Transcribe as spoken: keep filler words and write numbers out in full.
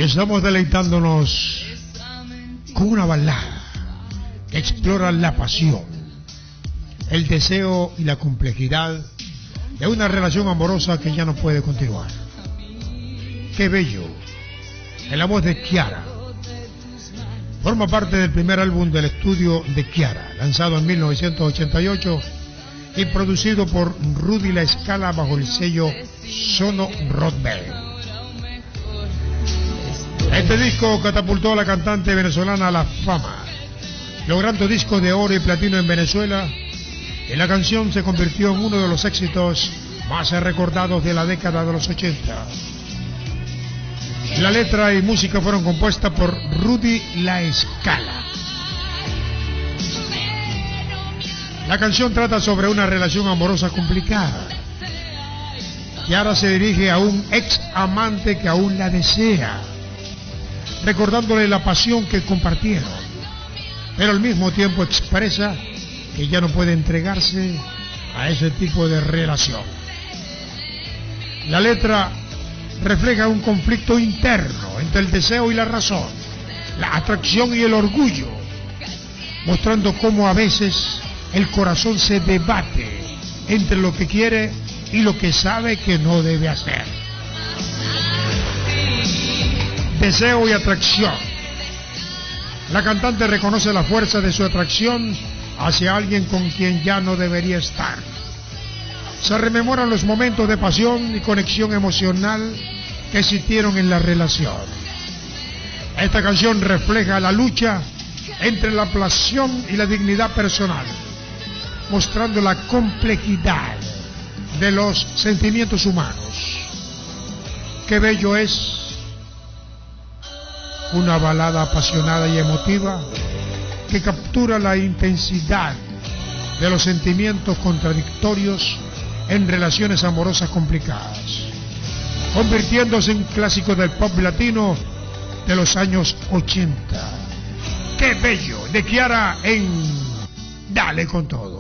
estamos deleitándonos con una balada que explora la pasión, el deseo y la complejidad de una relación amorosa que ya no puede continuar. Qué bello, en la voz de Kiara. Forma parte del primer álbum del estudio de Kiara, lanzado en mil novecientos ochenta y ocho y producido por Rudy La Scala bajo el sello Sono Rockband. Este disco catapultó a la cantante venezolana a la fama, logrando discos de oro y platino en Venezuela, y la canción se convirtió en uno de los éxitos más recordados de la década de los ochenta. La letra y música fueron compuestas por Rudy La Scala. La canción trata sobre una relación amorosa complicada. Kiara se dirige a un ex amante que aún la desea, recordándole la pasión que compartieron, pero al mismo tiempo expresa que ya no puede entregarse a ese tipo de relación. La letra refleja un conflicto interno entre el deseo y la razón, la atracción y el orgullo, mostrando cómo a veces el corazón se debate entre lo que quiere y lo que sabe que no debe hacer. Deseo y atracción. La cantante reconoce la fuerza de su atracción hacia alguien con quien ya no debería estar. Se rememoran los momentos de pasión y conexión emocional que existieron en la relación. Esta canción refleja la lucha entre la pasión y la dignidad personal, mostrando la complejidad de los sentimientos humanos. Qué bello es una balada apasionada y emotiva que captura la intensidad de los sentimientos contradictorios en relaciones amorosas complicadas, convirtiéndose en un clásico del pop latino de los años ochenta. ¡Qué bello! De Kiara en Dale con Todo.